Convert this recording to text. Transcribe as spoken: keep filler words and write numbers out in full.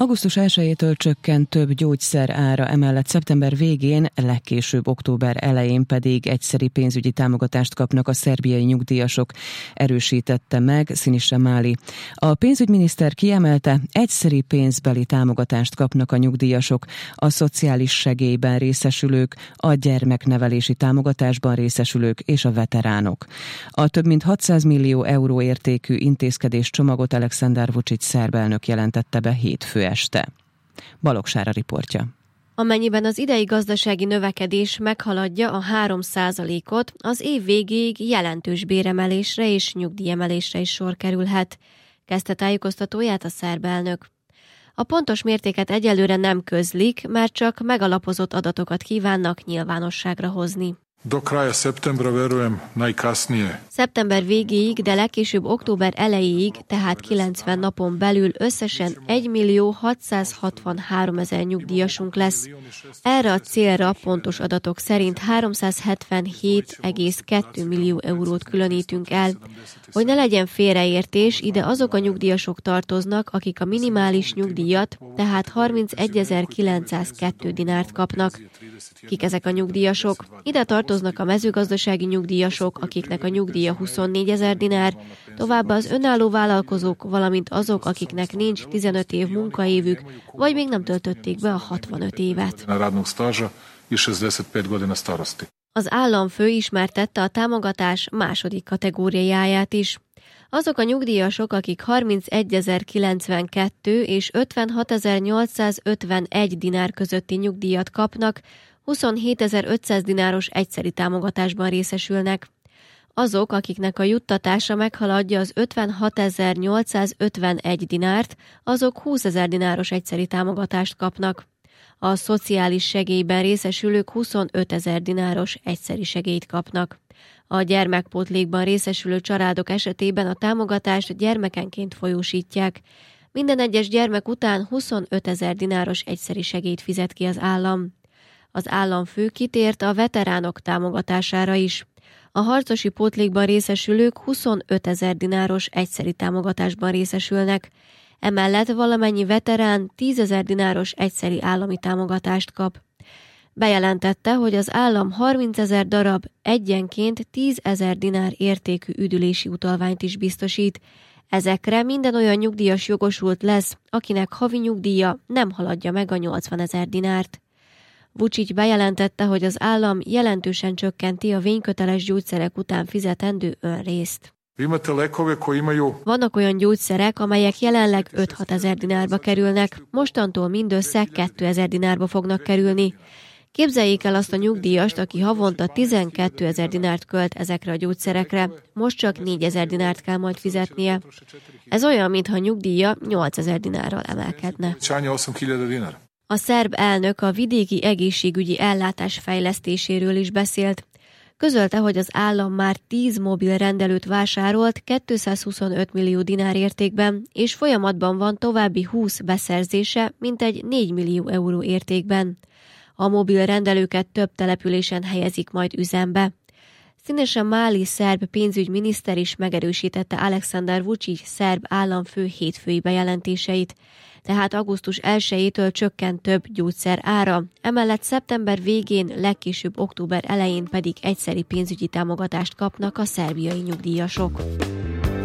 Augusztus elsejétől csökkent több gyógyszer ára, emellett szeptember végén, legkésőbb október elején pedig egyszeri pénzügyi támogatást kapnak a szerbiai nyugdíjasok, erősítette meg Sinisa Mali. A pénzügyminiszter kiemelte, egyszeri pénzbeli támogatást kapnak a nyugdíjasok, a szociális segélyben részesülők, a gyermeknevelési támogatásban részesülők és a veteránok. A több mint hatszáz millió euró értékű intézkedés csomagot Aleksandar Vučić szerb elnök jelentette be hétfő este. Balogh Sára riportja. Amennyiben az idei gazdasági növekedés meghaladja a három százalékot, az év végéig jelentős béremelésre és nyugdíjemelésre is sor kerülhet, kezdte tájékoztatóját a szerb elnök. A pontos mértéket egyelőre nem közlik, mert csak megalapozott adatokat kívánnak nyilvánosságra hozni. Do kraja septembra, verujem, najkasnije. Szeptember végéig, de legkésőbb október elejéig, tehát kilencven napon belül összesen egymillió hatszázhatvanháromezer nyugdíjasunk lesz. Erre a célra pontos adatok szerint háromszázhetvenhét egész kettő millió eurót különítünk el. Hogy ne legyen félreértés, ide azok a nyugdíjasok tartoznak, akik a minimális nyugdíjat, tehát harmincegy.kilencszázkettő dinárt kapnak. Kik ezek a nyugdíjasok? Ide tartoznak a mezőgazdasági nyugdíjasok, akiknek a nyugdíja huszonnégyezer dinár, továbbá az önálló vállalkozók, valamint azok, akiknek nincs tizenöt év munkaévük, vagy még nem töltötték be a hatvanöt évet. Az államfő ismertette a támogatás második kategóriáját is. Azok a nyugdíjasok, akik harmincegyezer-kilencvenkettő és ötvenhatezer-nyolcszázötvenegy dinár közötti nyugdíjat kapnak, huszonhétezer-ötszáz dináros egyszeri támogatásban részesülnek. Azok, akiknek a juttatása meghaladja az ötvenhatezer-nyolcszázötvenegy dinárt, azok húszezer dináros egyszeri támogatást kapnak. A szociális segélyben részesülők huszonötezer dináros egyszeri segélyt kapnak. A gyermekpótlékban részesülő családok esetében a támogatást gyermekenként folyósítják. Minden egyes gyermek után huszonötezer dináros egyszeri segélyt fizet ki az állam. Az államfő kitért a veteránok támogatására is. A harcosi pótlékban részesülők huszonötezer dináros egyszeri támogatásban részesülnek. Emellett valamennyi veterán tízezer dináros egyszeri állami támogatást kap. Bejelentette, hogy az állam harmincezer darab egyenként tízezer dinár értékű üdülési utalványt is biztosít. Ezekre minden olyan nyugdíjas jogosult lesz, akinek havi nyugdíja nem haladja meg a nyolcvanezer dinárt. Vučić bejelentette, hogy az állam jelentősen csökkenti a vényköteles gyógyszerek után fizetendő önrészt. Vannak olyan gyógyszerek, amelyek jelenleg öt-hat ezer dinárba kerülnek, mostantól mindössze kétezer dinárba fognak kerülni. Képzeljék el azt a nyugdíjast, aki havonta tizenkétezer dinárt költ ezekre a gyógyszerekre, most csak négyezer dinárt kell majd fizetnie. Ez olyan, mintha a nyugdíja nyolcezer dinárral emelkedne. A szerb elnök a vidéki egészségügyi ellátás fejlesztéséről is beszélt. Közölte, hogy az állam már tíz mobil rendelőt vásárolt kétszázhuszonöt millió dinár értékben, és folyamatban van további húsz beszerzése, mintegy négy millió euró értékben. A mobil rendelőket több településen helyezik majd üzembe. Sinisa Mali szerb pénzügyminiszter is megerősítette Aleksandar Vučić szerb államfő hétfői bejelentéseit. Tehát augusztus elsejétől csökkent több gyógyszer ára, emellett szeptember végén, legkésőbb október elején pedig egyszeri pénzügyi támogatást kapnak a szerbiai nyugdíjasok.